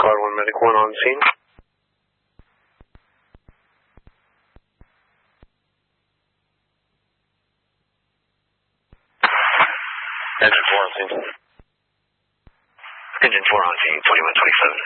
Car 1 Medic 1 on scene. Engine 4 on scene. Engine 4 on scene, 2127.